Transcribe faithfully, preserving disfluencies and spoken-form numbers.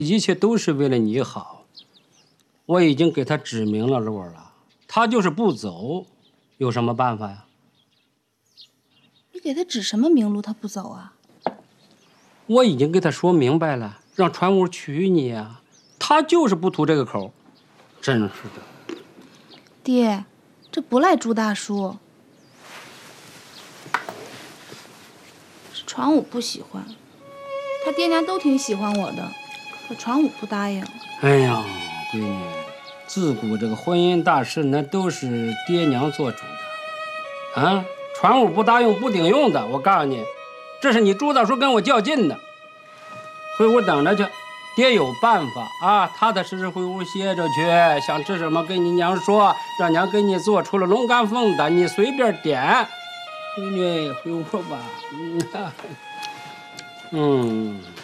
一切都是为了你好。我已经给他指明了路了，他就是不走，有什么办法呀？ 你给他指什么明路，他不走啊？ 我已经给他说明白了，让船务娶你呀，他就是不吐这个口，真是的。 爹，这不赖朱大叔，是船武不喜欢，他爹娘都挺喜欢我的，可船武不答应。 哎呀，闺女，自古这个婚姻大事那都是爹娘做主的，啊，船务不答应不顶用的。我告诉你，这是你朱大叔跟我较劲的。回屋等着去，爹有办法啊，踏踏实实回屋歇着去。想吃什么跟你娘说，让娘给你做出了龙肝凤的，你随便点。闺女，回屋吧。嗯。嗯